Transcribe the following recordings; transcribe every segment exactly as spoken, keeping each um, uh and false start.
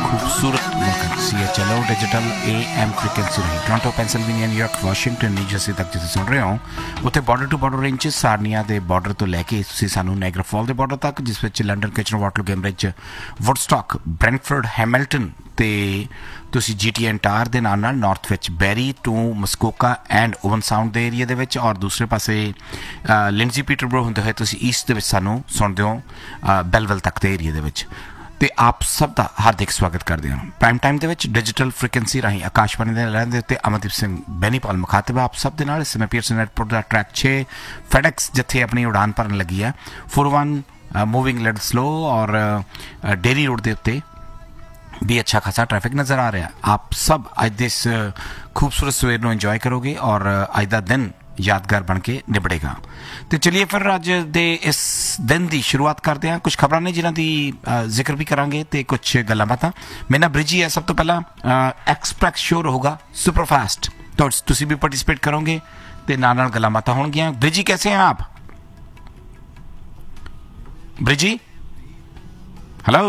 खूबसूरत मुल्क C H L O digital A M frequency रही Toronto Pennsylvania New York Washington New Jersey ਤੱਕ ਜਿੱਥੇ ਸੁਣ ਰਹੇ ਹੋ ਉੱਥੇ ਬਾਰਡਰ ਟੂ ਬਾਰਡਰ ਰੇਂਜ 'ਚ ਸਾਰਨੀਆ ਦੇ ਬਾਰਡਰ ਤੋਂ ਲੈ ਕੇ ਤੁਸੀਂ ਸਾਨੂੰ ਨਾਇਗਰਾ ਫਾਲ ਦੇ ਬਾਰਡਰ ਤੱਕ ਜਿਸ ਵਿੱਚ London Kitchener Waterloo Cambridge ਵੁੱਡਸਟਾਕ ਬ੍ਰੈਂਟਫੋਰਡ Hamilton ਤੇ ਤੁਸੀਂ ਜੀ ਟੀ ਐਨਟਾਰ ਦੇ ਨਾਲ ਨਾਲ ਨਾਰਥ ਵਿੱਚ ਬੈਰੀ ਟੂ ਮਸਕੋਕਾ ਐਂਡ ਓਵਨ ਸਾਊਂਡ ਦੇ ਏਰੀਆ ਦੇ ਵਿੱਚ ਔਰ ਦੂਸਰੇ ਪਾਸੇ ਲਿੰਡਜ਼ੀ ਪੀਟਰਬਰੋ ਹੁੰਦੇ ਹੋਏ ਤੁਸੀਂ ਈਸਟ ਦੇ ਵਿੱਚ ਸਾਨੂੰ ਸੁਣਦੇ ਹੋ ਬੈਲਵਿਲ ਤੱਕ ਦੇ ਏਰੀਆ ਦੇ ਵਿੱਚ ਤੇ ਆਪ ਸਭ ਦਾ ਹਾਰਦਿਕ ਸਵਾਗਤ ਕਰਦੇ ਹਾਂ ਪ੍ਰਾਈਮ ਟਾਈਮ ਦੇ ਵਿੱਚ ਡਿਜੀਟਲ ਫ੍ਰੀਕੁਐਂਸੀ ਰਾਹੀਂ ਆਕਾਸ਼ਵਾਣੀ ਦੇ ਲੈਣ ਦੇ ਉੱਤੇ ਅਮਨਦੀਪ ਸਿੰਘ ਬੈਨੀਪਾਲ ਮੁਖਾਤਿਬ ਆਪ ਸਭ ਦੇ ਨਾਲ ਇਸ ਸਮੇਂ ਪੀਅਰਸਨ ਏਅਰਪੋਰਟ ਦਾ ਟਰੈਕ ਛੇ ਫੈਡੈਕਸ ਜਿੱਥੇ ਆਪਣੀ ਉਡਾਨ ਭਰਨ ਲੱਗੀ ਹੈ four one moving little slow और डेरी रोड के उत्ते भी अच्छा खासा ट्रैफिक नज़र आ रहा है। आप सब अज इस खूबसूरत सवेर को इंजॉय करोगे और अज का दिन यादगार बन के निबड़ेगा। तो चलिए फिर अज दे इस दिन की शुरुआत करते हैं। कुछ खबर ने जिन्हों की जिक्र भी करांगे तो कुछ गल्लां बातां। मेरे नाल ब्रिजी है। सब तो पहला एक्सप्रेस शो होगा सुपरफास्ट तो तुसी भी पार्टिसिपेट करोगे तो नाल नाल गल्लां बातां होणगियां। ब्रिजी कैसे हैं आप? ब्रिजी हेलो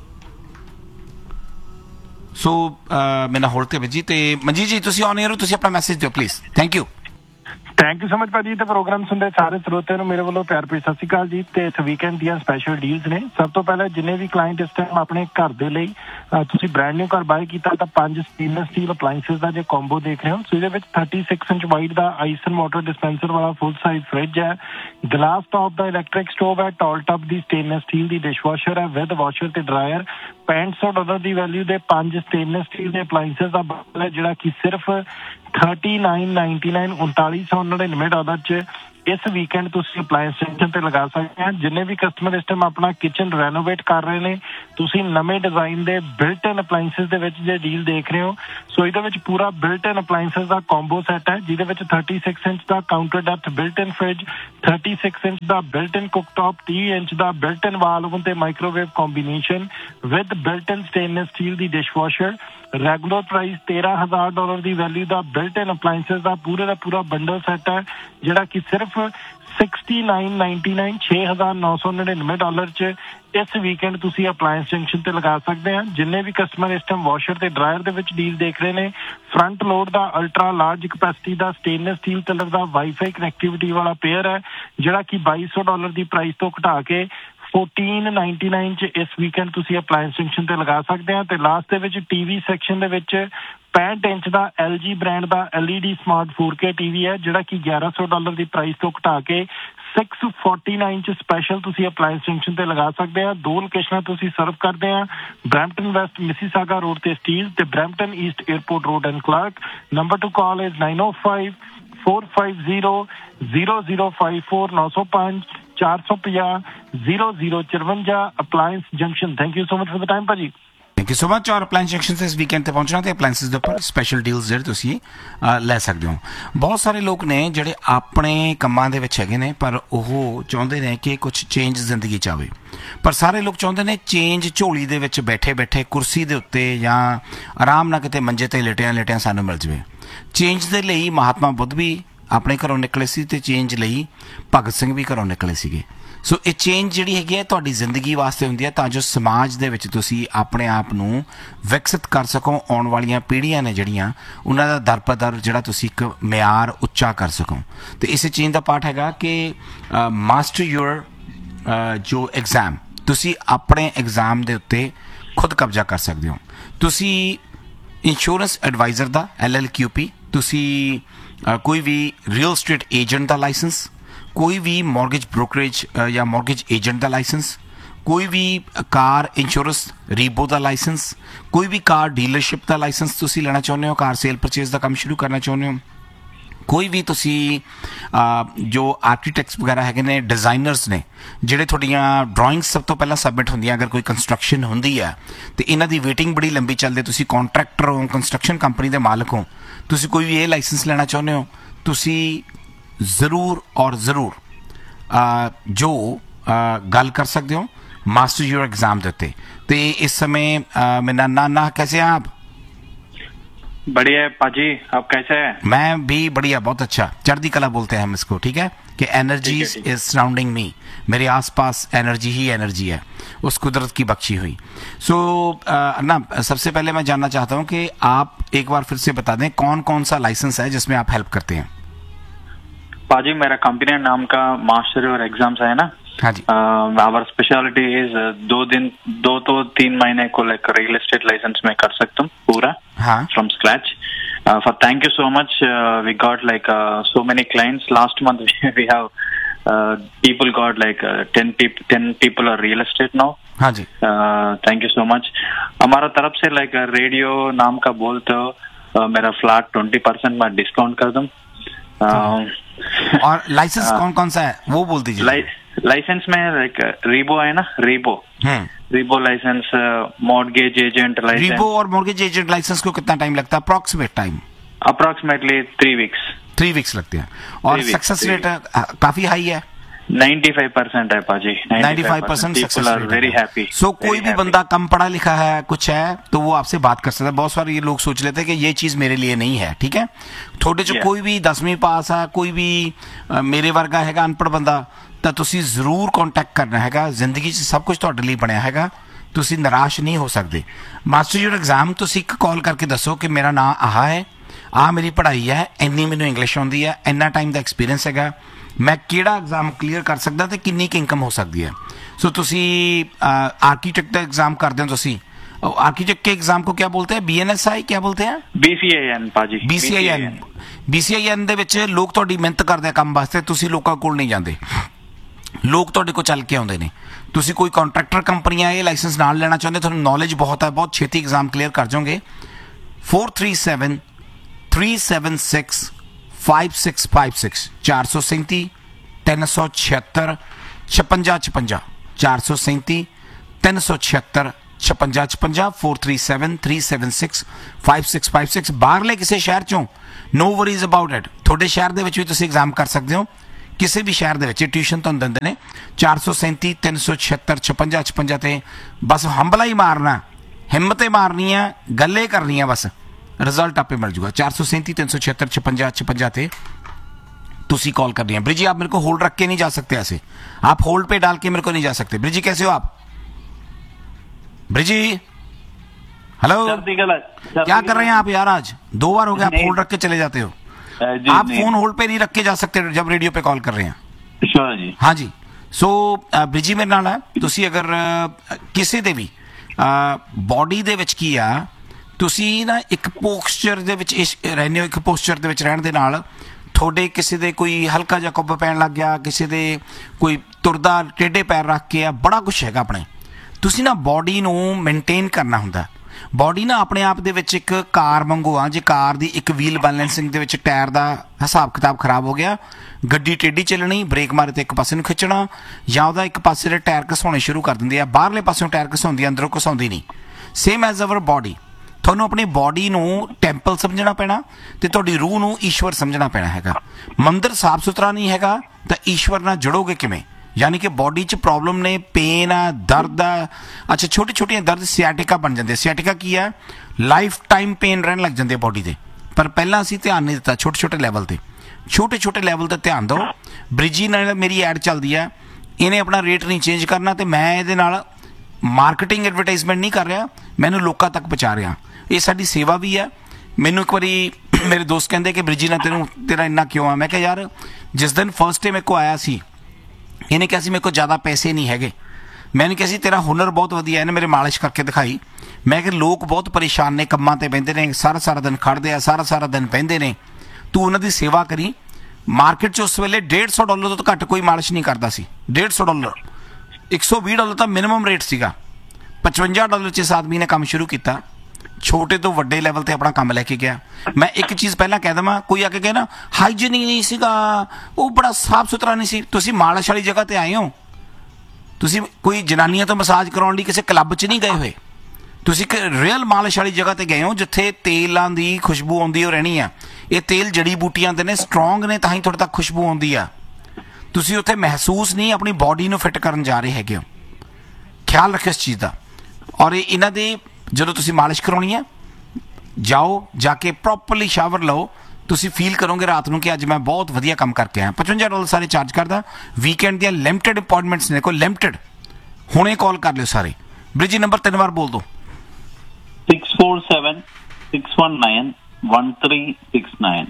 सो मेरे नाल होल्ड ते ब्रिजी ते मंजी जी तुसी ऑन एयर हो तुसी अपना मैसेज दिओ please. Thank you thank you so much भाजी। तो प्रोग्राम सुनते सारे ਸਰੋਤਿਆਂ ਨੂੰ ਮੇਰੇ ਵੱਲੋਂ ਪਿਆਰ ਭਰੀ ਸਤਿ ਸ਼੍ਰੀ ਅਕਾਲ ਜੀ। ਤੇ ਇਸ ਵੀਕਐਂਡ ਦੀਆਂ ਸਪੈਸ਼ਲ ਡੀਲਸ ਨੇ। ਸਭ ਤੋਂ ਪਹਿਲਾਂ ਜਿੰਨੇ ਵੀ ਕਲਾਇੰਟ ਇਸ ਟਾਈਮ ਆਪਣੇ ਘਰ ਦੇ ਲਈ ਤੁਸੀਂ ਬ੍ਰਾਂਡ ਨਿਊ ਘਰ ਬਾਏ ਕੀਤਾ ਤਾਂ ਪੰਜ ਸਟੇਨਲੈਸ ਸਟੀਲ ਅਪਲਾਈਐਂਸਿਸ ਦਾ ਜੇ ਕੰਬੋ ਦੇਖ ਰਹੇ ਹੋ ਸੋ ਇਹਦੇ ਵਿੱਚ thirty six inch wide the ice and water dispenser ਵਾਲਾ ਫੁੱਲ ਸਾਈਜ਼ ਫ੍ਰਿਜ ਹੈ, ਗਲਾਸ ਟਾਪ ਦਾ ਇਲੈਕਟ੍ਰਿਕ ਸਟੋਵ ਹੈ, ਟਾਲ ਟਾਪ ਦੀ ਸਟੇਨਲੈਸ ਸਟੀਲ ਦੀ ਡਿਸ਼ਵਾਸ਼ਰ ਹੈ ਵਿਦ ਵਾਸ਼ਰ ਤੇ ਡਰਾਇਰ। ਪੈਂਹਠ ਸੌ ਡਾਲਰ ਦੀ ਵੈਲਿਊ ਦੇ ਪੰਜ ਸਟੇਨਲੈਸ ਸਟੀਲ ਦੇ ਅਪਲਾਈਐਂਸਿਸ ਦਾ ਬਲ ਹੈ ਜਿਹੜਾ ਕਿ ਸਿਰਫ ਥਰਟੀ ਨਾਈਨ ਨਾਈਨਟੀ ਨਾਈਨ ਉਨਤਾਲੀ ਸੌ ਨੜਿਨਵੇਂ ਡਾਲਰ ਚ ਇਸ ਵੀਕਐਂਡ ਤੁਸੀਂ ਅਪਲਾਇੰਸ ਸੈਕਸ਼ਨ ਤੇ ਲਗਾ ਸਕਦੇ ਆ। ਜਿੰਨੇ ਵੀ ਕਸਟਮਰ ਇਸ ਟਾਈਮ ਆਪਣਾ ਕਿਚਨ ਰੈਨੋਵੇਟ ਕਰ ਰਹੇ ਨੇ ਤੁਸੀਂ ਨਵੇਂ ਡਿਜ਼ਾਈਨ ਦੇ ਬਿਲਟ ਇਨ ਅਪਲਾਇੰਸਿਸ ਦੇ ਵਿੱਚ ਜੇ ਡੀਲ ਦੇਖ ਰਹੇ ਹੋ ਸੋ ਇਹਦੇ ਵਿੱਚ ਪੂਰਾ ਬਿਲਟ ਇਨ ਅਪਲਾਇੰਸਿਸ ਦਾ ਕੰਬੋ ਸੈਟ ਹੈ ਜਿਹਦੇ ਵਿੱਚ ਥਰਟੀ ਸਿਕਸ ਇੰਚ ਦਾ ਕਾਊਂਟਰ ਡੈਪਥ ਬਿਲਟ ਇਨ ਫ੍ਰਿਜ, ਥਰਟੀ ਸਿਕਸ ਇੰਚ ਦਾ ਬਿਲਟ ਇਨ ਕੁਕਟਾਪ, ਤੀਹ ਇੰਚ ਦਾ ਬਿਲਟ ਇਨ ਵਾਲ ਓਵਨ ਤੇ microwave combination with built in stainless steel the dishwasher. Regular price ਤੇਰਾਂ ਹਜ਼ਾਰ ਡਾਲਰ ਦੀ value ਦਾ built ਇਨ appliances ਦਾ ਪੂਰੇ ਦਾ ਪੂਰਾ bundle set ਹੈ ਜਿਹੜਾ ਕਿ ਸਿਰਫ ਸਿਕਸਟੀ ਨਾਈਨ ਨਾਈਨਟੀ ਨਾਈਨ ਛੇ ਹਜ਼ਾਰ ਨੌ ਸੌ ਨੜਿਨਵੇਂ ਡਾਲਰ ਚ ਇਸ ਵੀਕਐਂਡ ਤੁਸੀਂ ਅਪਲਾਇੰਸ ਜੰਕਸ਼ਨ ਤੇ ਲਗਾ ਸਕਦੇ ਆ। ਜਿੰਨੇ ਵੀ ਕਸਟਮਰ ਇਸ ਟਾਈਮ ਵਾਸ਼ਰ ਤੇ ਡਰਾਇਰ ਦੇ ਵਿੱਚ ਡੀਲ ਦੇਖ ਰਹੇ ਨੇ ਫਰੰਟ ਲੋਡ ਦਾ ਅਲਟਰਾ ਲਾਰਜ ਕਪੈਸਿਟੀ ਦਾ ਸਟੇਨਲੈਸ ਸਟੀਲ ਕਲਰ ਦਾ ਵਾਈਫਾਈ ਕਨੈਕਟੀਵਿਟੀ ਵਾਲਾ ਪੇਅਰ ਹੈ ਜਿਹੜਾ ਕਿ ਬਾਈ ਸੌ ਡਾਲਰ ਦੀ ਪ੍ਰਾਈਸ ਤੋਂ ਘਟਾ ਕੇ ਫੋਰਟੀਨ ਨਾਈਨਟੀ ਨਾਈਨ ਚ ਇਸ ਵੀਕਐਂਡ ਤੁਸੀਂ ਅਪਲਾਇੰਸ ਜੰਕਸ਼ਨ ਤੇ ਲਗਾ ਸਕਦੇ ਆ। ਤੇ ਲਾਸਟ ਦੇ ਵਿੱਚ ਟੀਵੀ ਸੈਕਸ਼ਨ ਦੇ ਵਿੱਚ ਪੈਂਹਠ ਇੰਚ ਦਾ ਐਲ ਜੀ ਬ੍ਰਾਂਡ ਦਾ L E D smart four K TV ਹੈ ਜਿਹੜਾ ਕਿ ਗਿਆਰਾਂ ਸੌ ਡਾਲਰ ਦੀ ਪ੍ਰਾਈਸ ਤੋਂ ਘਟਾ ਕੇ ਸਿਕਸ ਫੋਰਟੀ ਨਾਈਨ ਚ ਸਪੈਸ਼ਲ ਤੁਸੀਂ ਅਪਲਾਇੰਸ ਜੰਕਸ਼ਨ ਤੇ ਲਗਾ ਸਕਦੇ ਆ। ਦੋ ਲੋਕੇਸ਼ਨਾਂ ਤੁਸੀਂ ਸਰਵ ਕਰਦੇ ਆ ਬਰੈਂਪਟਨ ਵੈਸਟ ਮਿਸੀਸਾਗਾ ਰੋਡ ਤੇ ਸਟੀਲ ਤੇ Brampton East airport road and clerk. Number two call is nine O five four five zero zero zero five four ਨੌ ਸੌ ਪੰਜ ਚਾਰ ਸੌ ਪੰਜਾਹ zero zero ਚੁਰਵੰਜਾ appliance junction. Thank you so much for the time ਭਾਜੀ। Thank you so much. और अपलायंस junction से इस वीकेंड ਤੇ ਪਹੁੰਚਣਾ ਤੇ ਅਪਲਾਇੰਸਿਸ ਦੇ ਉੱਪਰ ਸਪੈਸ਼ਲ ਡੀਲਸ ਜਿਹੜੇ ਤੁਸੀਂ ਲੈ ਸਕਦੇ ਹੋ। ਬਹੁਤ ਸਾਰੇ ਲੋਕ ਨੇ ਜਿਹੜੇ ਆਪਣੇ ਕੰਮਾਂ ਦੇ ਵਿੱਚ ਹੈਗੇ ਨੇ ਪਰ ਉਹ ਚਾਹੁੰਦੇ ਨੇ ਕਿ ਕੁਝ ਚੇਂਜ ਜ਼ਿੰਦਗੀ 'ਚ ਆਵੇ ਪਰ ਸਾਰੇ ਲੋਕ ਚਾਹੁੰਦੇ ਨੇ ਚੇਂਜ ਝੋਲੀ ਦੇ ਵਿੱਚ ਬੈਠੇ ਬੈਠੇ ਕੁਰਸੀ ਦੇ ਉੱਤੇ ਜਾਂ ਆਰਾਮ ਨਾਲ ਕਿਤੇ ਮੰਜੇ ਤੇ ਲੇਟਿਆਂ ਲੇਟਿਆਂ ਸਾਨੂੰ ਮਿਲ ਜਾਵੇ। ਚੇਂਜ ਦੇ ਲਈ ਮਹਾਤਮਾ ਬੁੱਧ ਵੀ ਆਪਣੇ ਘਰੋਂ ਨਿਕਲੇ ਸੀ ਤੇ ਚੇਂਜ ਲਈ ਭਗਤ ਸਿੰਘ ਵੀ ਘਰੋਂ ਨਿਕਲੇ ਸੀਗੇ। ਸੋ ਇਹ ਚੇਂਜ ਜਿਹੜੀ ਹੈਗੀ ਹੈ ਤੁਹਾਡੀ ਜ਼ਿੰਦਗੀ ਵਾਸਤੇ ਹੁੰਦੀ ਹੈ ਤਾਂ ਜੋ ਸਮਾਜ ਦੇ ਵਿੱਚ ਤੁਸੀਂ ਆਪਣੇ ਆਪ ਨੂੰ ਵਿਕਸਿਤ ਕਰ ਸਕੋ। ਆਉਣ ਵਾਲੀਆਂ ਪੀੜ੍ਹੀਆਂ ਨੇ ਜਿਹੜੀਆਂ ਉਹਨਾਂ ਦਾ ਦਰ ਪਰ ਦਰ ਜਿਹੜਾ ਤੁਸੀਂ ਇੱਕ ਮਿਆਰ ਉੱਚਾ ਕਰ ਸਕੋ। ਅਤੇ ਇਸੇ ਚੇਂਜ ਦਾ ਪਾਰਟ ਹੈਗਾ ਕਿ ਮਾਸਟਰ ਯੂਅਰ ਜੋ ਐਗਜ਼ਾਮ ਤੁਸੀਂ ਆਪਣੇ ਐਗਜ਼ਾਮ ਦੇ ਉੱਤੇ ਖੁਦ ਕਬਜ਼ਾ ਕਰ ਸਕਦੇ ਹੋ। ਤੁਸੀਂ ਇੰਸ਼ੋਰੈਂਸ ਐਡਵਾਈਜ਼ਰ ਦਾ ਐਲ ਐਲ ਕਿਊ ਪੀ, ਤੁਸੀਂ ਕੋਈ ਵੀ ਰੀਅਲ ਸਟੇਟ ਏਜੰਟ ਦਾ ਲਾਇਸੈਂਸ, ਕੋਈ ਵੀ ਮੌਰਗੇਜ ਬ੍ਰੋਕਰੇਜ ਜਾਂ ਮੌਰਗੇਜ ਏਜੰਟ ਦਾ ਲਾਇਸੈਂਸ, ਕੋਈ ਵੀ ਕਾਰ ਇੰਸ਼ੋਰੈਂਸ ਰੀਬੋ ਦਾ ਲਾਇਸੈਂਸ, ਕੋਈ ਵੀ ਕਾਰ ਡੀਲਰਸ਼ਿਪ ਦਾ ਲਾਇਸੈਂਸ ਤੁਸੀਂ ਲੈਣਾ ਚਾਹੁੰਦੇ ਹੋ, ਕਾਰ ਸੇਲ ਪਰਚੇਜ਼ ਦਾ ਕੰਮ ਸ਼ੁਰੂ ਕਰਨਾ ਚਾਹੁੰਦੇ ਹੋ, ਕੋਈ ਵੀ ਤੁਸੀਂ ਜੋ ਆਰਕੀਟੈਕਟਸ ਵਗੈਰਾ ਹੈਗੇ ਨੇ ਡਿਜ਼ਾਈਨਰਸ ਨੇ ਜਿਹੜੇ ਤੁਹਾਡੀਆਂ ਡਰਾਇੰਗਸ ਸਭ ਤੋਂ ਪਹਿਲਾਂ ਸਬਮਿਟ ਹੁੰਦੀਆਂ ਅਗਰ ਕੋਈ ਕੰਸਟਰਕਸ਼ਨ ਹੁੰਦੀ ਹੈ ਅਤੇ ਇਹਨਾਂ ਦੀ ਵੇਟਿੰਗ ਬੜੀ ਲੰਬੀ ਚੱਲਦੀ, ਤੁਸੀਂ ਕੰਟਰੈਕਟਰ ਹੋ, ਕੰਸਟਰਕਸ਼ਨ ਕੰਪਨੀ ਦੇ ਮਾਲਕ ਹੋ, ਤੁਸੀਂ ਕੋਈ ਵੀ ਇਹ ਲਾਇਸੈਂਸ ਲੈਣਾ ਚਾਹੁੰਦੇ ਹੋ ਤੁਸੀਂ ਜ਼ਰੂਰ ਔਰ ਜ਼ਰੂਰ ਜੋ ਗੱਲ ਕਰ ਸਕਦੇ ਹੋ ਮਾਸਟਰ ਯੂਅਰ ਐਗਜ਼ਾਮ ਦੇ ਉੱਤੇ। ਅਤੇ ਇਸ ਸਮੇਂ ਮੇਰਾ ਨਾਨਾ ਕੈਸੇ ਆਪ? बढ़िया है पाजी, आप कैसे हैं? मैं भी बढ़िया, बहुत अच्छा। चढ़ती कला बोलते हैं हम इसको, ठीक है, कि एनर्जी इज सराउंडिंग मी, मेरे आसपास एनर्जी ही एनर्जी है, उस कुदरत की बख्शी हुई। सो so, ना सबसे पहले मैं जानना चाहता हूँ कि आप एक बार फिर से बता दें कौन कौन सा लाइसेंस है जिसमें आप हेल्प करते हैं। पाजी मेरा कंपनी नाम का मास्टर और एग्जाम्स है ना। हाँ जी। आवर स्पेशलिटी इज दो दिन दो तो तीन महीने को लाइक रियल एस्टेट लाइसेंस में कर सकता हूँ पूरा, हाँ, from scratch. For thank you so much, we got like so many clients last month. We have people got like ten ten people are real estate now. हाँ जी, thank you so much. हमारा तरफ से like radio नाम का बोलते हो, uh, मेरा flat twenty percent मैं डिस्काउंट कर दूँ। uh, और लाइसेंस कौन कौन सा है वो बोल दीजिए। लाइसेंस में लाइक रीबो है ना, रीबो रीबो लाइसेंस, मॉर्गेज एजेंट लाइसेंस। रीबो और मॉर्गेज एजेंट लाइसेंस को कितना टाइम लगता है approximate time? Approximately three weeks three weeks लगते हैं। और सक्सेस रेट काफी हाई है, नाइन्टी फाइव परसेंट है पाजी, ninety five percent success rate, very happy. सो कोई भी बंदा कम पढ़ा लिखा है कुछ है तो वो आपसे बात कर सकता है। बहुत सारे ये लोग सोच लेते हैं कि ये चीज मेरे लिए नहीं है, ठीक है। थोड़े जो कोई भी दसवीं पास है, कोई भी आ, मेरे वर्गा हैगा अनपढ़ बंदा, ਤਾਂ ਤੁਸੀਂ ਜ਼ਰੂਰ ਕੰਟੈਕਟ ਕਰਨਾ ਹੈਗਾ। ਜ਼ਿੰਦਗੀ 'ਚ ਸਭ ਕੁਝ ਤੁਹਾਡੇ ਲਈ ਬਣਿਆ ਹੈਗਾ, ਤੁਸੀਂ ਨਿਰਾਸ਼ ਨਹੀਂ ਹੋ ਸਕਦੇ। ਮਾਸਟਰ ਯੂਰ ਐਗਜ਼ਾਮ ਤੁਸੀਂ ਇੱਕ ਕਾਲ ਕਰਕੇ ਦੱਸੋ ਕਿ ਮੇਰਾ ਨਾਂ ਆਹ ਹੈ, ਆਹ ਮੇਰੀ ਪੜ੍ਹਾਈ ਹੈ, ਇੰਨੀ ਮੈਨੂੰ ਇੰਗਲਿਸ਼ ਆਉਂਦੀ ਹੈ, ਇੰਨਾ ਟਾਈਮ ਦਾ ਐਕਸਪੀਰੀਅੰਸ ਹੈਗਾ, ਮੈਂ ਕਿਹੜਾ ਐਗਜ਼ਾਮ ਕਲੀਅਰ ਕਰ ਸਕਦਾ ਤੇ ਕਿੰਨੀ ਕੁ ਇਨਕਮ ਹੋ ਸਕਦੀ ਹੈ। ਸੋ ਤੁਸੀਂ आर्किटेक्ट का एग्जाम करते हो, ਤੁਸੀਂ आर्किटेक्ट के एग्जाम को क्या बोलते हैं? बी एन एस आई क्या बोलते हैं? बी सी आई एन पाजी, B C I N. B C I N ਦੇ ਵਿੱਚ ਲੋਕ ਤੁਹਾਡੀ ਮਿਹਨਤ ਕਰਦੇ ਆ ਕੰਮ ਵਾਸਤੇ, ਤੁਸੀਂ ਲੋਕਾਂ ਕੋਲ ਨਹੀਂ ਜਾਂਦੇ, ਲੋਕ ਤੁਹਾਡੇ ਕੋਲ ਚੱਲ ਕੇ ਆਉਂਦੇ ਨੇ। ਤੁਸੀਂ ਕੋਈ ਕੰਟਰੈਕਟਰ ਕੰਪਨੀਆਂ ਇਹ ਲਾਇਸੈਂਸ ਨਾਲ ਲੈਣਾ ਚਾਹੁੰਦੇ, ਤੁਹਾਨੂੰ ਨੌਲੇਜ ਬਹੁਤ ਹੈ, ਬਹੁਤ ਛੇਤੀ ਐਗਜ਼ਾਮ ਕਲੀਅਰ ਕਰ ਜਾਓਗੇ। Four three seven three seven six five six five six चार सौ सैंती तीन सौ छिहत्तर छपंजा छपंजा चार सौ सैंती तीन सौ छिहत्तर छपंजा छपंजा four three seven three seven six five six five six बाहरले किसी शहर चों नो वरीज अबाउट इट। थोड़े शहर ਦੇ ਵਿੱਚ ਵੀ ਤੁਸੀਂ एग्जाम कर सकते हो, ਕਿਸੇ ਵੀ ਸ਼ਹਿਰ ਦੇ ਵਿੱਚ ट्यूशन ਤੁਹਾਨੂੰ ਦਿੰਦੇ ਨੇ। चार सौ सैंती तीन सौ छिहत्तर छपंजा छपंजा ਤੇ बस ਹੰਬਲਾ ਹੀ ਮਾਰਨਾ, हिम्मत मारनी है, गल्ले करनी है, बस रिजल्ट आपे मिल जाएगा। चार सौ सैंती तीन सौ छिहत्तर छपंजा छपंजा थे तुसी कॉल करनी है। ब्रिजी आप मेरे को होल्ड रख के नहीं जा सकते, ऐसे आप होल्ड पे डाल के मेरे को नहीं जा सकते। ब्रिजी कैसे हो आप? ब्रिजी हेलो, क्या कर रहे हैं आप यार? आज दो बार हो गया आप होल्ड रख के चले जाते हो। आप फोन होल्ड पे नहीं रख के जा सकते जब रेडियो पे कॉल कर रहे हैं। हाँ जी। सो ब्रिजी मेरे नाल है, तुसी अगर किसी दे भी बॉडी ਦੇ ਵਿੱਚ ਕੀ ਆ, ਤੁਸੀਂ ਨਾ ਇੱਕ ਪੋਸਚਰ ਦੇ ਵਿੱਚ ਰਹਿੰਦੇ ਹੋ, ਇੱਕ ਪੋਸਚਰ ਦੇ ਵਿੱਚ ਰਹਿਣ ਦੇ ਨਾਲ ਤੁਹਾਡੇ ਕਿਸੇ ਦੇ ਕੋਈ ਹਲਕਾ ਜਿਹਾ ਕੁੱਬ ਪੈਣ ਲੱਗ ਗਿਆ, ਕਿਸੇ ਦੇ ਕੋਈ ਤੁਰਦਾ ਟੇਢੇ ਪੈਰ ਰੱਖ ਕੇ ਆ, ਬੜਾ ਕੁਛ ਹੈਗਾ ਆਪਣੇ। ਤੁਸੀਂ ਨਾ ਬॉडी ਨੂੰ ਮੇਨਟੇਨ ਕਰਨਾ ਹੁੰਦਾ। ਬॉडी ਨਾ ਆਪਣੇ ਆਪ ਦੇ ਵਿੱਚ ਇੱਕ ਕਾਰ ਵਾਂਗੂ ਆ, ਜੇ ਕਾਰ ਦੀ ਇੱਕ ਵੀਲ ਬੈਲੈਂਸਿੰਗ ਦੇ ਵਿੱਚ ਟਾਇਰ ਦਾ ਹਿਸਾਬ ਕਿਤਾਬ ਖਰਾਬ ਹੋ ਗਿਆ, ਗੱਡੀ ਟੇਢੀ ਚੱਲਣੀ, ਬ੍ਰੇਕ ਮਾਰੇ ਤੇ ਇੱਕ ਪਾਸੇ ਨੂੰ ਖਿੱਚਣਾ, ਜਾਂ ਉਹਦਾ ਇੱਕ ਪਾਸੇ ਦੇ ਟਾਇਰ ਘਸਾਉਣੇ ਸ਼ੁਰੂ ਕਰ ਦਿੰਦੇ ਆ, ਬਾਹਰਲੇ ਪਾਸਿਓਂ ਟਾਇਰ ਘਸਾਉਂਦੀ, ਅੰਦਰੋਂ ਘਸਾਉਂਦੀ ਨਹੀਂ। ਸੇਮ ਐਜ਼ ਅਵਰ ਬॉडी, ਤੁਹਾਨੂੰ ਆਪਣੀ ਬॉडी ਨੂੰ ਟੈਂਪਲ ਸਮਝਣਾ ਪੈਣਾ ਤੇ ਤੁਹਾਡੀ ਰੂਹ ਨੂੰ ਈਸ਼ਵਰ ਸਮਝਣਾ ਪੈਣਾ ਹੈਗਾ। ਮੰਦਿਰ ਸਾਫ ਸੁਥਰਾ ਨਹੀਂ ਹੈਗਾ ਤਾਂ ਈਸ਼ਵਰ ਨਾਲ ਜੁੜੋਗੇ ਕਿਵੇਂ? यानी कि बॉडी च प्रॉब्लम ने, पेन है, दर्द है, अच्छा छोटी छोटी दर्द सियाटिका बन जाते। सियाटिका की है, लाइफ टाइम पेन रहने लग जाते बॉडी से, पर पहला असीं ध्यान नहीं दिता। छोटे छोटे लैवल ते छोटे छोटे लैवल ते ध्यान दो। ब्रिजी नाल मेरी ऐड चलती है, इन्हें अपना रेट नहीं चेंज करना तो मैं ये मार्केटिंग एडवरटाइजमेंट नहीं कर रहा, मैनू लोगों तक पहुँचा रहा। ये साडी सेवा भी है। मैनू एक बारी मेरे दोस्त कहते कि ब्रिजी ना तेनों तेरा इन्ना क्यों आ? मैं कहा यार जिस दिन फर्स्ट डे मेरे को आया सी, ਇਹਨੇ ਕਿਹਾ ਸੀ ਮੇਰੇ ਕੋਲ ਜ਼ਿਆਦਾ ਪੈਸੇ ਨਹੀਂ ਹੈਗੇ। मैंने ਕਿਹਾ ਸੀ ਤੇਰਾ ਹੁਨਰ ਬਹੁਤ ਵਧੀਆ, ਇਹਨੇ ਮੇਰੇ ਮਾਲਿਸ਼ ਕਰਕੇ ਦਿਖਾਈ। ਮੈਂ ਕਿ ਲੋਕ ਬਹੁਤ ਪਰੇਸ਼ਾਨ ਨੇ, ਕੰਮਾਂ ਤੇ ਬਹਿੰਦੇ ਨੇ, ਸਾਰਾ ਸਾਰਾ ਦਿਨ ਖੜਦੇ ਆ, ਸਾਰਾ ਸਾਰਾ ਦਿਨ ਬਹਿੰਦੇ ਨੇ, ਤੂੰ ਉਹਨਾਂ ਦੀ ਸੇਵਾ ਕਰੀ। ਮਾਰਕੀਟ 'ਚ ਉਸ ਵੇਲੇ डेढ़ सौ ਡਾਲਰ ਤੋਂ ਘੱਟ ਕੋਈ ਮਾਲਿਸ਼ ਨਹੀਂ ਕਰਦਾ ਸੀ। डेढ़ सौ ਡਾਲਰ, एक सौ बीस ਡਾਲਰ ਤਾਂ ਮਿਨੀਮਮ ਰੇਟ ਸੀਗਾ। पचवंजा ਡਾਲਰ 'ਚ ਇਸ ਆਦਮੀ ਨੇ ਕੰਮ ਸ਼ੁਰੂ ਕੀਤਾ, ਛੋਟੇ ਤੋਂ ਵੱਡੇ ਲੈਵਲ ਤੇ ਆਪਣਾ ਕੰਮ ਲੈ ਕੇ ਗਿਆ। ਮੈਂ ਇੱਕ ਚੀਜ਼ ਪਹਿਲਾਂ ਕਹਿ ਦਵਾਂ, ਕੋਈ ਆ ਕੇ ਕਹੇ ਨਾ ਹਾਈਜੀਨਿਕ ਨਹੀਂ ਸੀਗਾ, ਉਹ ਬੜਾ ਸਾਫ ਸੁਥਰਾ ਨਹੀਂ ਸੀ। ਤੁਸੀਂ ਮਾਲਿਸ਼ ਵਾਲੀ ਜਗ੍ਹਾ ਤੇ ਆਏ ਹੋ, ਤੁਸੀਂ ਕੋਈ ਜਨਾਨੀਆਂ ਤੋਂ ਮਸਾਜ ਕਰਾਉਣ ਲਈ ਕਿਸੇ ਕਲੱਬ 'ਚ ਨਹੀਂ ਗਏ ਹੋਏ, ਤੁਸੀਂ ਇੱਕ ਰੀਅਲ ਮਾਲਿਸ਼ ਵਾਲੀ ਜਗ੍ਹਾ ਤੇ ਗਏ ਹੋ ਜਿੱਥੇ ਤੇਲਾਂ ਦੀ ਖੁਸ਼ਬੂ ਆਉਂਦੀ ਹੋ ਰਹਿਣੀ ਆ। ਇਹ ਤੇਲ ਜੜੀ ਬੂਟੀਆਂ ਦੇ ਨੇ, ਸਟਰੋਂਗ ਨੇ, ਤਾਂ ਹੀ ਤੁਹਾਡੇ ਤੱਕ ਖੁਸ਼ਬੂ ਆਉਂਦੀ ਆ। ਤੁਸੀਂ ਉੱਥੇ ਮਹਿਸੂਸ ਨਹੀਂ ਆਪਣੀ ਬॉडी ਨੂੰ ਫਿੱਟ ਕਰਨ ਜਾ ਰਹੇ ਹੈਗੇ ਹੋ। ਖਿਆਲ ਰੱਖਿਓ ਇਸ ਚੀਜ਼ ਦਾ। ਔਰ ਇਹਨਾਂ ਦੇ ਜਦੋਂ ਤੁਸੀਂ ਮਾਲਿਸ਼ ਕਰਾਉਣੀ ਹੈ, ਜਾਓ, ਜਾ ਕੇ ਪ੍ਰੋਪਰਲੀ ਸ਼ਾਵਰ ਲਓ, ਤੁਸੀਂ ਫੀਲ ਕਰੋਗੇ ਰਾਤ ਨੂੰ ਕਿ ਅੱਜ ਮੈਂ ਬਹੁਤ ਵਧੀਆ ਕੰਮ ਕਰਕੇ ਆਇਆ। ਪਚਵੰਜਾ ਡਾਲਰ ਸਾਰੇ ਚਾਰਜ ਕਰਦਾ। ਵੀਕਐਂਡ ਦੀਆਂ ਲਿਮਟਿਡ ਅਪਾਇੰਟਮੈਂਟਸ ਨੇ, ਕੋਈ ਲਿਮਟਿਡ। ਹੁਣੇ ਕਾਲ ਕਰ ਲਿਓ ਸਾਰੇ। ਬ੍ਰਿਜੀ ਨੰਬਰ ਤਿੰਨ ਵਾਰ ਬੋਲ ਦਿਓ। six four seven six one nine one three six nine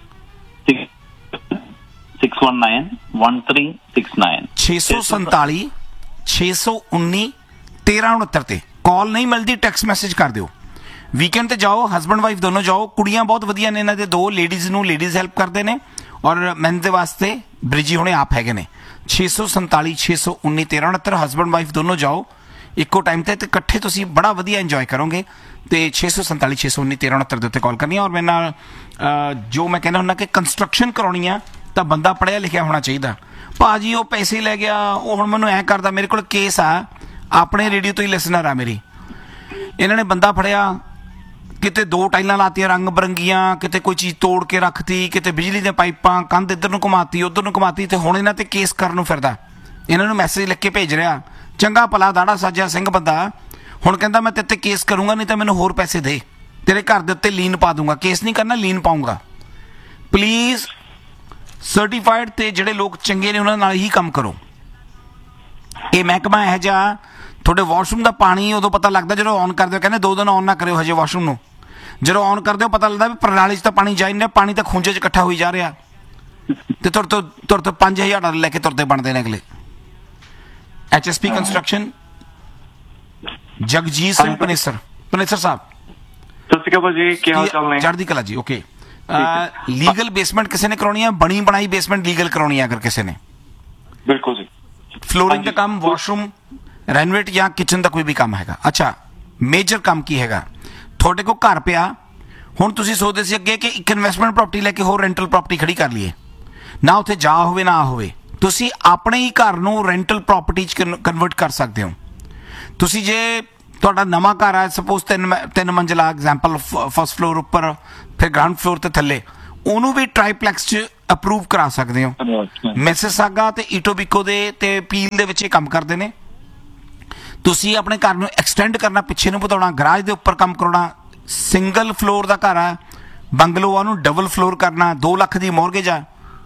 six one nine one three six nine ਛੇ ਸੌ ਸੰਤਾਲੀ ਛੇ ਸੌ ਉੱਨੀ ਤੇਰਾਂ ਉਣੱਤਰ ਤੇ ਕਾਲ ਨਹੀਂ ਮਿਲਦੀ, ਟੈਕਸਟ ਮੈਸੇਜ ਕਰ ਦਿਓ। ਵੀਕਐਂਡ ਤੇ ਜਾਓ, ਹਸਬੈਂਡ ਵਾਈਫ ਦੋਨੋਂ ਜਾਓ। ਕੁੜੀਆਂ ਬਹੁਤ ਵਧੀਆ ਨੇ ਇਹਨਾਂ ਦੇ ਦੋ, ਲੇਡੀਜ਼ ਨੂੰ ਲੇਡੀਜ਼ ਹੈਲਪ ਕਰਦੇ ਨੇ, ਔਰ ਮੈਨ ਦੇ ਵਾਸਤੇ ਬ੍ਰਿਜੀ ਹੁਣੇ ਆਪ ਹੈਗੇ ਨੇ। ਛੇ ਸੌ ਸੰਤਾਲੀ ਛੇ ਸੌ ਉੱਨੀ ਤੇਰਾਂ ਉਣੱਤਰ ਹਸਬੈਂਡ ਵਾਈਫ ਦੋਨੋਂ ਜਾਓ ਇੱਕੋ ਟਾਈਮ ਤੇ, ਤੇ ਇਕੱਠੇ ਤੁਸੀਂ ਬੜਾ ਵਧੀਆ ਇੰਜੋਏ ਕਰੋਗੇ। ਤੇ ਛੇ ਸੌ ਸੰਤਾਲੀ ਛੇ ਸੌ ਉੱਨੀ ਤੇਰਾਂ ਉਣੱਤਰ ਦੇ ਉੱਤੇ ਕਾਲ ਕਰਨੀ ਆ। ਔਰ ਮੇਰੇ ਨਾਲ ਜੋ ਮੈਂ ਕਹਿੰਦਾ ਹੁੰਦਾ ਕਿ ਕੰਸਟਰਕਸ਼ਨ ਕਰਾਉਣੀ ਆ ਤਾਂ ਬੰਦਾ ਪੜ੍ਹਿਆ ਲਿਖਿਆ ਹੋਣਾ ਚਾਹੀਦਾ। ਭਾਜੀ ਉਹ ਪੈਸੇ ਲੈ ਗਿਆ, ਉਹ ਹੁਣ ਮੈਨੂੰ ਐਂ ਕਰਦਾ, ਮੇਰੇ ਕੋਲ ਕੇਸ ਆ, ਆਪਣੇ ਰੇਡੀਓ ਤੋਂ ਹੀ ਲਿਸਨਰ ਆ ਮੇਰੀ। ਇਹਨਾਂ ਨੇ ਬੰਦਾ ਫੜਿਆ, ਕਿਤੇ ਦੋ ਟਾਈਲਾਂ ਲਾਤੀਆਂ ਰੰਗ ਬਰੰਗੀਆਂ, ਕਿਤੇ ਕੋਈ ਚੀਜ਼ ਤੋੜ ਕੇ ਰੱਖਤੀ, ਕਿਤੇ ਬਿਜਲੀ ਦੀਆਂ ਪਾਈਪਾਂ, ਕੰਧ ਇੱਧਰ ਨੂੰ ਘੁਮਾਤੀ ਉੱਧਰ ਨੂੰ ਘੁਮਾਤੀ, ਤੇ ਹੁਣ ਇਹਨਾਂ ਤੇ ਕੇਸ ਕਰਨ ਨੂੰ ਫਿਰਦਾ। ਇਹਨਾਂ ਨੂੰ ਮੈਸੇਜ ਲਿਖ ਕੇ ਭੇਜ ਰਿਹਾ, ਚੰਗਾ ਭਲਾ ਦਾੜਾ ਸਾਜਿਆ ਸਿੰਘ ਬੰਦਾ, ਹੁਣ ਕਹਿੰਦਾ ਮੈਂ ਤੇਰੇ ਤੇ ਕੇਸ ਕਰੂੰਗਾ, ਨਹੀਂ ਤਾਂ ਮੈਨੂੰ ਹੋਰ ਪੈਸੇ ਦੇ, ਤੇਰੇ ਘਰ ਦੇ ਉੱਤੇ ਲੀਨ ਪਾ ਦੂੰਗਾ। ਕੇਸ ਨਹੀਂ ਕਰਨਾ, ਲੀਨ ਪਾਊਂਗਾ। ਪਲੀਜ਼ ਸਰਟੀਫਾਈਡ ਤੇ ਜਿਹੜੇ ਲੋਕ ਚੰਗੇ ਨੇ ਉਹਨਾਂ ਨਾਲ ਹੀ ਕੰਮ ਕਰੋ। ਇਹ ਮਹਿਕਮਾ ਇਹੋ ਜਿਹਾ, ਤੁਹਾਡੇ ਵਾਸ਼ਰੂਮ ਦਾ ਪਾਣੀ ਉਦੋਂ ਪਤਾ ਲੱਗਦਾ ਜਦੋਂ ਔਨ ਕਰਦੇ ਹੋ। ਕਹਿੰਦੇ ਦੋ ਦਿਨ ਔਨ ਨਾ ਕਰਿਓ ਹਜੇ ਵਾਸ਼ਰੂਮ ਨੂੰ। ਜਦੋਂ ਔਨ ਕਰਦੇ ਹੋ ਪਤਾ ਲੱਗਦਾ ਵੀ ਪ੍ਰਣਾਲੀ 'ਚ ਤਾਂ ਪਾਣੀ ਜਾ ਹੀ ਨਹੀਂ ਰਿਹਾ, ਪਾਣੀ ਤਾਂ ਖੂੰਜੇ 'ਚ ਇਕੱਠਾ ਹੋਈ ਜਾ ਰਿਹਾ, ਤੇ ਤੁਰ ਤੋਂ ਤੁਰ ਤੋਂ ਪੰਜ ਹਜ਼ਾਰ ਡਾਲਰ ਲੈ ਕੇ ਤੁਰਦੇ ਬਣਦੇ ਨੇ ਅਗਲੇ। H S P construction, Jagjit Singh Panesar Panesar ਸਾਹਿਬ। ਸਤਿ ਸ਼੍ਰੀ ਅਕਾਲ ਭਾਜੀ, ਕੀ ਹਾਲ ਚਾਲ ਨੇ? ਚੜ੍ਹਦੀ ਕਲਾ ਜੀ। ਓਕੇ, ਲੀਗਲ ਬੇਸਮੈਂਟ ਕਿਸੇ ਨੇ ਕਰਾਉਣੀ ਆ, ਬਣੀ ਬਣਾਈ ਬੇਸਮੈਂਟ ਲੀਗਲ ਕਰਾਉਣੀ ਆ ਅਗਰ ਕਿਸੇ ਨੇ? ਬਿਲਕੁਲ ਜੀ। ਫਲੋਰਿੰਗ ਦਾ ਕੰਮ, ਵਾਸ਼ਰੂਮ ਰੈਨੋਵੇਟ ਜਾਂ ਕਿਚਨ ਦਾ ਕੋਈ ਵੀ ਕੰਮ ਹੈਗਾ? ਅੱਛਾ, ਮੇਜਰ ਕੰਮ ਕੀ ਹੈਗਾ? ਤੁਹਾਡੇ ਕੋਲ ਘਰ ਪਿਆ, ਹੁਣ ਤੁਸੀਂ ਸੋਚਦੇ ਸੀ ਅੱਗੇ ਕਿ ਇੱਕ ਇਨਵੈਸਟਮੈਂਟ ਪ੍ਰਾਪਰਟੀ ਲੈ ਕੇ ਹੋਰ ਰੈਂਟਲ ਪ੍ਰਾਪਰਟੀ ਖੜੀ ਕਰ ਲਈਏ, ਨਾ ਉੱਥੇ ਜਾ ਹੋਵੇ ਨਾ ਹੋਵੇ, ਤੁਸੀਂ ਆਪਣੇ ਹੀ ਘਰ ਨੂੰ ਰੈਂਟਲ ਪ੍ਰਾਪਰਟੀ 'ਚ ਕਨਵਰਟ ਕਰ ਸਕਦੇ ਹੋ। ਤੁਸੀਂ ਜੇ ਤੁਹਾਡਾ ਨਵਾਂ ਘਰ ਹੈ, ਸਪੋਜ਼ ਤਿੰਨ ਤਿੰਨ ਮੰਜ਼ਿਲਾ, ਐਗਜ਼ਾਮਪਲ ਫਸਟ ਫਲੋਰ ਉੱਪਰ, ਫਿਰ ਗਰਾਊਂਡ ਫਲੋਰ ਤੇ ਥੱਲੇ, ਉਹਨੂੰ ਵੀ ਟ੍ਰਾਈਪਲੈਕਸ 'ਚ ਅਪਰੂਵ ਕਰਾ ਸਕਦੇ ਹੋ। ਮਿਸਿਸਾਗਾ ਤੇ ਈਟੋਬੀਕੋ ਦੇ ਤੇ ਪੀਲ ਦੇ ਵਿੱਚ ਇਹ ਕੰਮ ਕਰਦੇ ਨੇ। ਤੁਸੀਂ ਆਪਣੇ ਘਰ ਨੂੰ ਐਕਸਟੈਂਡ ਕਰਨਾ, ਪਿੱਛੇ ਨੂੰ ਵਧਾਉਣਾ, ਗਰਾਜ ਦੇ ਉੱਪਰ ਕੰਮ ਕਰਾਉਣਾ। ਸਿੰਗਲ ਫਲੋਰ ਦਾ ਘਰ ਆ, ਬੰਗਲੋ, ਉਹਨੂੰ ਡਬਲ ਫਲੋਰ ਕਰਨਾ। ਦੋ ਲੱਖ ਦੀ ਮੋਰਗੇਜ ਆ,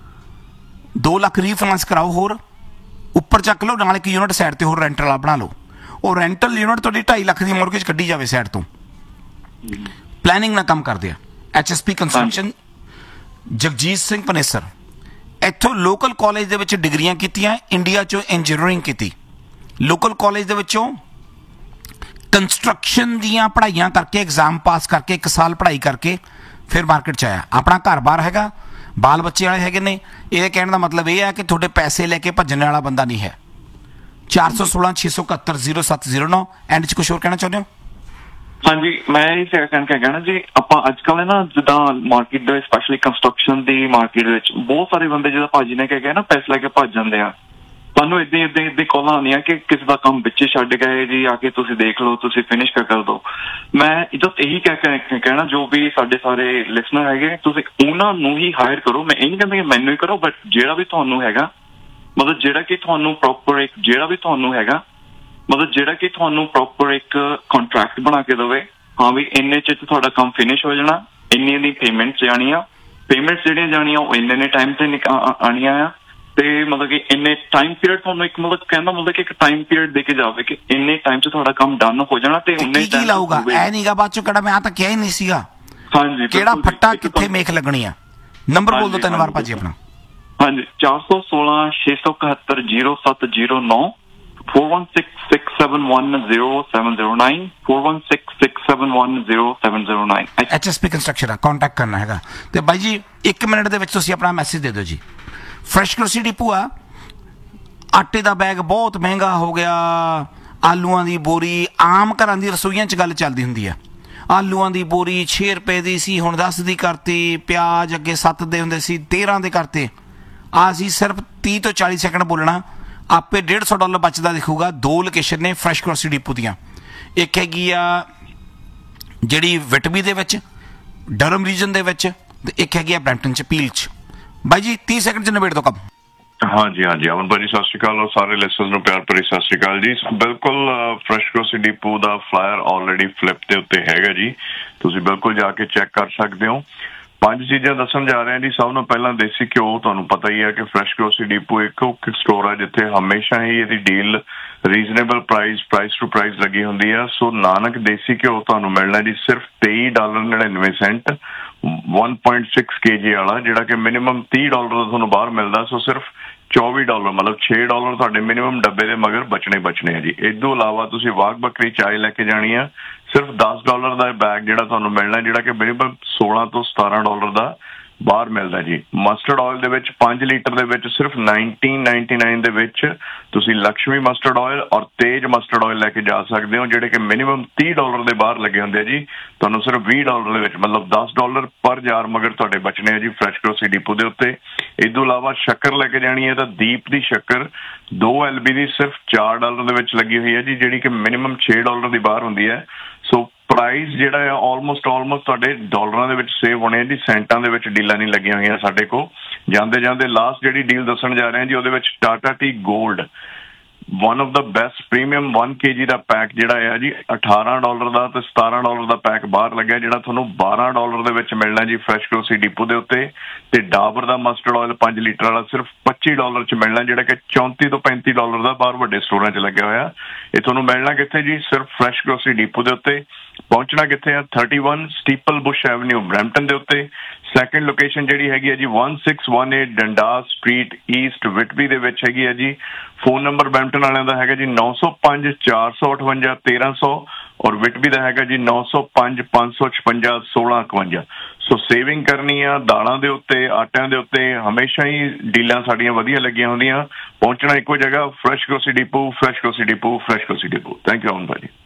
ਦੋ ਲੱਖ ਰੀਫਾਈਨਾਂਸ ਕਰਾਓ, ਹੋਰ ਉੱਪਰ ਚੱਕ ਲਓ, ਨਾਲ ਇੱਕ ਯੂਨਿਟ ਸਾਈਡ ਤੇ ਹੋਰ ਰੈਂਟਲ ਵਾਲਾ ਬਣਾ ਲਓ। ਉਹ ਰੈਂਟਲ ਯੂਨਿਟ ਤੁਹਾਡੀ ਢਾਈ ਲੱਖ ਦੀ ਮੋਰਗੇਜ ਕੱਢੀ ਜਾਵੇ ਸਾਈਡ ਤੋਂ। ਪਲੈਨਿੰਗ ਨਾਲ ਕੰਮ ਕਰਦੇ ਆ। H S P construction, Jagjit Singh Panesar. ਇੱਥੋਂ ਲੋਕਲ ਕਾਲਜ ਦੇ ਵਿੱਚ ਡਿਗਰੀਆਂ ਕੀਤੀਆਂ, ਇੰਡੀਆ 'ਚੋਂ ਇੰਜੀਨੀਅਰਿੰਗ ਕੀਤੀ। ਲੋਕਲ ਕਾਲਜ ਦੇ ਵਿੱਚੋਂ ਕੰਸਟਰਕਸ਼ਨ ਦੀਆਂ ਪੜ੍ਹਾਈਆਂ ਕਰਕੇ, ਐਗਜ਼ਾਮ ਪਾਸ ਕਰਕੇ, ਇੱਕ ਸਾਲ ਪੜ੍ਹਾਈ ਕਰਕੇ ਫਿਰ ਮਾਰਕੀਟ 'ਚ ਆਇਆ। ਆਪਣਾ ਘਰ-ਬਾਰ ਹੈਗਾ, ਬਾਲ ਬੱਚੇ ਵਾਲੇ ਹੈਗੇ ਨੇ। ਇਹਦੇ ਕਹਿਣ ਦਾ ਮਤਲਬ ਇਹ ਹੈ ਕਿ ਤੁਹਾਡੇ ਪੈਸੇ ਲੈ ਕੇ ਭੱਜਣ ਵਾਲਾ ਬੰਦਾ ਨਹੀਂ ਹੈ। ਚਾਰ ਸੌ ਸੋਲਾਂ ਛੇ ਸੌ ਇਕਹੱਤਰ ਜ਼ੀਰੋ ਸੱਤ ਜ਼ੀਰੋ ਨੌ। ਐਂਡ 'ਚ ਕੁਛ ਹੋਰ ਕਹਿਣਾ ਚਾਹੁੰਦੇ ਹੋ? ਹਾਂਜੀ, ਮੈਂ ਇਹ ਕਹਿਣਾ ਕਹਿਣਾ ਜੀ, ਆਪਾਂ ਅੱਜ ਕੱਲ੍ਹ ਨਾ ਜਿੱਦਾਂ ਮਾਰਕੀਟ ਦੇ ਵਿੱਚ, ਸਪੈਸ਼ਲੀ ਕੰਸਟਰਕਸ਼ਨ ਦੀ ਮਾਰਕੀਟ ਵਿੱਚ ਬਹੁਤ ਸਾਰੇ ਬੰਦੇ, ਜਿੱਦਾਂ ਭਾਜੀ ਨੇ ਕਿਹਾ ਨਾ, ਪੈਸੇ ਲੈ ਕੇ ਭੱਜ ਜਾਂਦੇ ਆ। ਸਾਨੂੰ ਏਦਾਂ ਏਦਾਂ ਏਦਾਂ ਕਾਲਾਂ ਆਉਂਦੀਆਂ ਕਿ ਕਿਸੇ ਦਾ ਕੰਮ ਵਿੱਚੇ ਛੱਡ ਗਏ ਜੀ, ਆ ਕੇ ਤੁਸੀਂ ਦੇਖ ਲਓ, ਤੁਸੀਂ ਫਿਨਿਸ਼ ਕਰ ਦਿਓ। ਮੈਂ ਜਸਟ ਇਹੀ ਕਹਿ ਕਹਿਣਾ, ਜੋ ਵੀ ਸਾਡੇ ਸਾਰੇ ਲਿਸਨਰ ਹੈਗੇ, ਤੁਸੀਂ ਉਹਨਾਂ ਨੂੰ ਹੀ ਹਾਇਰ ਕਰੋ। ਮੈਂ ਇਹ ਨਹੀਂ ਕਹਿੰਦਾ ਕਿ ਮੈਨੂੰ ਹੀ ਕਰੋ, ਬਟ ਜਿਹੜਾ ਵੀ ਤੁਹਾਨੂੰ ਹੈਗਾ, ਮਤਲਬ ਜਿਹੜਾ ਕਿ ਤੁਹਾਨੂੰ ਪ੍ਰੋਪਰ ਇੱਕ ਜਿਹੜਾ ਵੀ ਤੁਹਾਨੂੰ ਹੈਗਾ ਮਤਲਬ ਜਿਹੜਾ ਕਿ ਤੁਹਾਨੂੰ ਪ੍ਰੋਪਰ ਇੱਕ ਕੰਟਰੈਕਟ ਬਣਾ ਕੇ ਦੇਵੇ, ਹਾਂ ਵੀ ਇੰਨੇ 'ਚ ਤੁਹਾਡਾ ਕੰਮ ਫਿਨਿਸ਼ ਹੋ ਜਾਣਾ, ਇੰਨੀ ਦੀ ਪੇਮੈਂਟਸ ਜਾਣੀਆਂ, ਪੇਮੈਂਟਸ ਜਿਹੜੀਆਂ ਜਾਣੀਆਂ ਉਹ ਇੰਨੇ ਨੇ ਟਾਈਮ ਤੇ ਆਉਣੀਆਂ ਆ, ਤੇ ਮਤਲਬ ਕਿ ਇੰਨੇ ਟਾਈਮ ਪੀਰੀਅਡ ਤੁਹਾਨੂੰ ਇੱਕ ਮਤਲਬ ਕਹਿੰਦਾ ਮਤਲਬ ਕਿ ਇੱਕ ਟਾਈਮ ਪੀਰੀਅਡ ਦੇ ਕੇ ਜਾਵੇ ਕਿ ਇੰਨੇ ਟਾਈਮ 'ਚ ਤੁਹਾਡਾ ਕੰਮ ਡਨ ਹੋ ਜਾਣਾ। ਤੇ ਉਹਨੇ ਕੀ ਲਾਊਗਾ? ਐ ਨਹੀਂਗਾ ਬਾਅਦ 'ਚੋਂ ਕਿਹੜਾ ਮੈਂ ਆ ਤਾਂ ਕਿਹਾ ਹੀ ਨਹੀਂ ਸੀਗਾ। ਹਾਂਜੀ, ਕਿਹੜਾ ਫੱਟਾ ਕਿੱਥੇ ਮੇਖ ਲੱਗਣੀ ਆ? ਨੰਬਰ ਬੋਲ ਦਿਓ ਤਿੰਨ ਵਾਰ ਭਾਜੀ ਆਪਣਾ। ਹਾਂਜੀ, ਚਾਰ ਸੌ ਸੋਲਾਂ ਛੇ ਸੌ ਇਕਹੱਤਰ ਜ਼ੀਰੋ ਸੱਤ ਜ਼ੀਰੋ ਨੌ, four one six six seven one zero seven zero nine, four one six six seven one zero seven zero nine। H S P construction ਆ, ਕੰਟੈਕਟ ਕਰਨਾ ਹੈਗਾ। ਤੇ ਬਾਈ ਜੀ ਇੱਕ ਮਿੰਟ ਦੇ ਵਿੱਚ ਤੁਸੀਂ ਆਪਣਾ ਮੈਸੇਜ ਦੇ ਦਿਓ ਜੀ। ਫਰੈਸ਼ ਗਰੋਸਰੀ ਡਿਪੂ ਆ, ਆਟੇ ਦਾ ਬੈਗ ਬਹੁਤ ਮਹਿੰਗਾ ਹੋ ਗਿਆ, ਆਲੂਆਂ ਦੀ ਬੋਰੀ, ਆਮ ਘਰਾਂ ਦੀ ਰਸੋਈਆਂ 'ਚ ਗੱਲ ਚੱਲਦੀ ਹੁੰਦੀ ਆ। ਆਲੂਆਂ ਦੀ ਬੋਰੀ ਛੇ ਰੁਪਏ ਦੀ ਸੀ, ਹੁਣ ਦਸ ਦੀ ਕਰਤੀ। ਪਿਆਜ਼ ਅੱਗੇ ਸੱਤ ਦੇ ਹੁੰਦੇ ਸੀ, ਤੇਰਾਂ ਦੇ ਕਰਤੇ। ਆ ਅਸੀਂ ਸਿਰਫ ਤੀਹ ਤੋਂ ਚਾਲੀ ਸੈਕਿੰਡ ਬੋਲਣਾ, ਆਪੇ ਡੇਢ ਸੌ ਡਾਲਰ ਬਚਦਾ ਦਿਖੂਗਾ। ਦੋ ਲੋਕੇਸ਼ਨ ਨੇ ਫਰੈਸ਼ ਗਰੋਸਰੀ ਡਿਪੂ ਦੀਆਂ, ਇੱਕ ਹੈਗੀ ਆ ਜਿਹੜੀ ਵਿਟਬੀ ਦੇ ਵਿੱਚ, ਡਰਮ ਰੀਜਨ ਦੇ ਵਿੱਚ, ਤੇ ਇੱਕ ਹੈਗੀ ਆ ਬਰੈਂਪਟਨ 'ਚ, ਪੀਲ 'ਚ। ਬਾਈ ਜੀ ਤੀਹ ਸੈਕਿੰਡ 'ਚ ਨਿਬੇੜ ਦੋ ਕੰਮ। ਹਾਂਜੀ ਹਾਂਜੀ ਅਮਨ ਭਾਜੀ ਸਤਿ ਸ਼੍ਰੀ ਅਕਾਲ, ਔਰ ਸਾਰੇ ਲਿਸਨਰਸ ਨੂੰ ਪਿਆਰ ਭਰੀ ਸਤਿ ਸ਼੍ਰੀ ਅਕਾਲ ਜੀ। ਬਿਲਕੁਲ ਫਰੈਸ਼ ਗਰੋਸਰੀ ਡਿਪੂ ਦਾ ਫਲਾਇਰ ਆਲਰੇਡੀ ਫਲਿੱਪ ਦੇ ਉੱਤੇ ਹੈਗਾ ਜੀ, ਤੁਸੀਂ ਬਿਲਕੁਲ ਜਾ ਕੇ ਚੈੱਕ ਕਰ ਸਕਦੇ ਹੋ। ਪੰਜ ਚੀਜ਼ਾਂ ਦੱਸਣ ਜਾ ਰਹੇ ਹਾਂ ਜੀ। ਸਭ ਤੋਂ ਪਹਿਲਾਂ ਦੇਸੀ ਘਿਓ, ਤੁਹਾਨੂੰ ਪਤਾ ਹੀ ਹੈ ਕਿ ਫਰੈਸ਼ ਗਰੋਸਰੀ ਡੀਪੂ ਇੱਕ ਸਟੋਰ ਹੈ ਜਿੱਥੇ ਹਮੇਸ਼ਾ ਹੀ ਇਹਦੀ deal reasonable price price to price ਲੱਗੀ ਹੁੰਦੀ ਆ। ਸੋ ਨਾਨਕ ਦੇਸੀ ਘਿਓ ਤੁਹਾਨੂੰ ਮਿਲਣਾ ਜੀ ਸਿਰਫ ਤੇਈ ਡਾਲਰ ਨੜਿਨਵੇਂ ਸੈਂਟ ਇੱਕ ਪੁਆਇੰਟ ਛੇ ਕੇਜੀ ਵਾਲਾ, ਜਿਹੜਾ ਕਿ ਮਿਨੀਮਮ ਤੀਹ ਡਾਲਰ ਦਾ ਤੁਹਾਨੂੰ ਬਾਹਰ ਮਿਲਦਾ। ਸੋ ਸਿਰਫ ਚੌਵੀ ਡਾਲਰ ਮਤਲਬ ਛੇ ਡਾਲਰ ਤੁਹਾਡੇ ਮਿਨੀਮਮ ਡੱਬੇ ਦੇ ਮਗਰ ਬਚਣੇ ਬਚਣੇ ਆ ਜੀ। ਇਸ ਤੋਂ ਇਲਾਵਾ ਤੁਸੀਂ ਵਾਘ ਬੱਕਰੀ ਚਾਏ ਲੈ ਕੇ ਜਾਣੀ ਆ, ਸਿਰਫ ਦਸ ਡਾਲਰ ਦਾ ਬੈਗ ਜਿਹੜਾ ਤੁਹਾਨੂੰ ਮਿਲਣਾ, ਜਿਹੜਾ ਕਿ ਮਿਨੀਮਮ ਸੋਲਾਂ ਤੋਂ ਸਤਾਰਾਂ ਡਾਲਰ ਦਾ ਬਾਹਰ ਮਿਲਦਾ ਜੀ। ਮਸਟਰਡ ਆਇਲ ਦੇ ਵਿੱਚ ਪੰਜ ਲੀਟਰ ਦੇ ਵਿੱਚ ਸਿਰਫ ਨਾਈਨਟੀਨ ਨਾਈਨਟੀ ਨਾਈਨ ਦੇ ਵਿੱਚ ਤੁਸੀਂ ਲਕਸ਼ਮੀ ਮਸਟਰਡ ਆਇਲ ਔਰ ਤੇਜ ਮਸਟਰਡ ਆਇਲ ਲੈ ਕੇ ਜਾ ਸਕਦੇ ਹੋ, ਜਿਹੜੇ ਕਿ ਮਿਨੀਮਮ ਤੀਹ ਡਾਲਰ ਦੇ ਬਾਹਰ ਲੱਗੇ ਹੁੰਦੇ ਆ ਜੀ। ਤੁਹਾਨੂੰ ਸਿਰਫ ਵੀਹ ਡਾਲਰ ਦੇ ਵਿੱਚ ਮਤਲਬ ਦਸ ਡਾਲਰ ਪਰ ਜਾਰ ਮਗਰ ਤੁਹਾਡੇ ਬਚਣੇ ਆ ਜੀ ਫਰੈਸ਼ ਗਰੋਸਰੀ ਡੀਪੂ ਦੇ ਉੱਤੇ। ਇਸ ਤੋਂ ਇਲਾਵਾ ਸ਼ੱਕਰ ਲੈ ਕੇ ਜਾਣੀ ਹੈ ਤਾਂ ਦੀਪ ਦੀ ਸ਼ੱਕਰ ਦੋ ਐਲ ਬੀ ਦੀ ਸਿਰਫ ਚਾਰ ਡਾਲਰ ਦੇ ਵਿੱਚ ਲੱਗੀ ਹੋਈ ਹੈ ਜੀ, ਜਿਹੜੀ ਕਿ ਮਿਨੀਮਮ ਛੇ ਡਾਲਰ ਦੀ ਬਾਹਰ ਹੁੰਦੀ ਹੈ। ਸੋ ਪ੍ਰਾਈਸ ਜਿਹੜਾ ਆ ਆਲਮੋਸਟ ਆਲਮੋਸਟ ਤੁਹਾਡੇ ਡਾਲਰਾਂ ਦੇ ਵਿੱਚ ਸੇਵ ਹੋਣੇ ਆ ਜੀ, ਸੈਂਟਾਂ ਦੇ ਵਿੱਚ ਡੀਲਾਂ ਨਹੀਂ ਲੱਗੀਆਂ ਹੋਈਆਂ ਸਾਡੇ ਕੋਲ। ਜਾਂਦੇ ਜਾਂਦੇ ਲਾਸਟ ਜਿਹੜੀ ਡੀਲ ਦੱਸਣ ਜਾ ਰਹੇ ਹਾਂ ਜੀ, ਉਹਦੇ ਵਿੱਚ Tata T gold one of the best premium one K ਜੀ ਦਾ ਪੈਕ ਜਿਹੜਾ ਆ ਜੀ ਅਠਾਰਾਂ ਡਾਲਰ ਦਾ ਤੇ ਸਤਾਰਾਂ ਡਾਲਰ ਦਾ ਪੈਕ ਬਾਹਰ ਲੱਗਿਆ, ਜਿਹੜਾ ਤੁਹਾਨੂੰ ਬਾਰਾਂ ਡਾਲਰ ਦੇ ਵਿੱਚ ਮਿਲਣਾ ਜੀ ਫਰੈਸ਼ ਗਰੋਸਰੀ ਡੀਪੂ ਦੇ ਉੱਤੇ। ਤੇ ਡਾਬਰ ਦਾ ਮਸਟਰਡ ਆਇਲ ਪੰਜ ਲੀਟਰ ਵਾਲਾ ਸਿਰਫ ਪੱਚੀ ਡਾਲਰ ਚ ਮਿਲਣਾ, ਜਿਹੜਾ ਕਿ ਚੌਂਤੀ ਤੋਂ ਪੈਂਤੀ ਡਾਲਰ ਦਾ ਬਾਹਰ ਵੱਡੇ ਸਟੋਰਾਂ ਚ ਲੱਗਿਆ ਹੋਇਆ। ਇਹ ਤੁਹਾਨੂੰ ਮਿਲਣਾ ਕਿੱਥੇ ਜੀ? ਸਿਰਫ ਫਰੈਸ਼ ਗਰੋਸਰੀ ਡੀਪੂ ਦੇ ਉੱਤੇ। ਪਹੁੰਚਣਾ ਕਿੱਥੇ ਆ? Thirty one ਸਟੀਪਲ Bush avenue Brampton ਦੇ ਉੱਤੇ। ਸੈਕਿੰਡ ਲੋਕੇਸ਼ਨ ਜਿਹੜੀ ਹੈਗੀ ਹੈ ਜੀ one six one eight ਡੰਡਾਸ street East ਵਿਟਬੀ ਦੇ ਵਿੱਚ ਹੈਗੀ ਹੈ ਜੀ। ਫੋਨ ਨੰਬਰ ਬਰੈਂਪਟਨ ਵਾਲਿਆਂ ਦਾ ਹੈਗਾ ਜੀ ਨੌ ਸੌ ਪੰਜ ਚਾਰ ਸੌ ਅਠਵੰਜਾ ਤੇਰਾਂ ਸੌ ਔਰ ਵਿਟਬੀ ਦਾ ਹੈਗਾ ਜੀ ਨੌ ਸੌ ਪੰਜ ਪੰਜ ਸੌ ਛਪੰਜਾ ਸੋਲਾਂ ਇਕਵੰਜਾ। ਸੋ ਸੇਵਿੰਗ ਕਰਨੀ ਆ ਦਾਲਾਂ ਦੇ ਉੱਤੇ, ਆਟਿਆਂ ਦੇ ਉੱਤੇ, ਹਮੇਸ਼ਾ ਹੀ ਡੀਲਾਂ ਸਾਡੀਆਂ ਵਧੀਆ ਲੱਗੀਆਂ ਹੁੰਦੀਆਂ। ਪਹੁੰਚਣਾ ਇੱਕੋ ਜਗ੍ਹਾ fresh grocery depot, fresh grocery depot, fresh grocery depot. Thank you ਅਮਨ ਭਾਜੀ।